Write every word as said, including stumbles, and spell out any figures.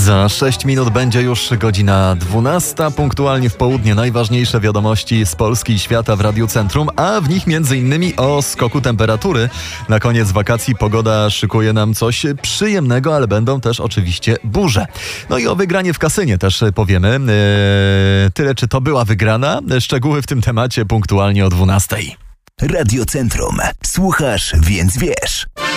Za sześć minut będzie już godzina dwunasta. Punktualnie w południe najważniejsze wiadomości z Polski i świata w Radiu Centrum, a w nich między innymi o skoku temperatury. Na koniec wakacji pogoda szykuje nam coś przyjemnego, ale będą też oczywiście burze. No i o wygranie w kasynie też powiemy. Eee, tyle, czy to była wygrana? Szczegóły w tym temacie punktualnie o dwunastej. Radio Centrum. Słuchasz, więc wiesz.